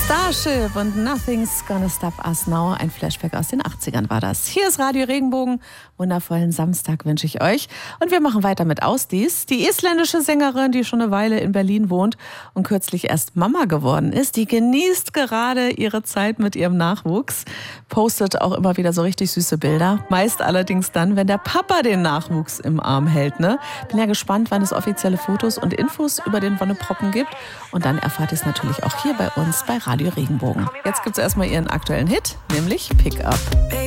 Starship und Nothing's Gonna Stop Us Now. Ein Flashback aus den 80ern war das. Hier ist Radio Regenbogen. Wundervollen Samstag wünsche ich euch. Und wir machen weiter mit Ausdies. Die isländische Sängerin, die schon eine Weile in Berlin wohnt und kürzlich erst Mama geworden ist, die genießt gerade ihre Zeit mit ihrem Nachwuchs. Postet auch immer wieder so richtig süße Bilder. Meist allerdings dann, wenn der Papa den Nachwuchs im Arm hält. Ne? Bin ja gespannt, wann es offizielle Fotos und Infos über den Wonneproppen gibt. Und dann erfahrt ihr es natürlich auch hier bei uns bei Radio Regenbogen. Jetzt gibt es erstmal ihren aktuellen Hit, nämlich Pick Up.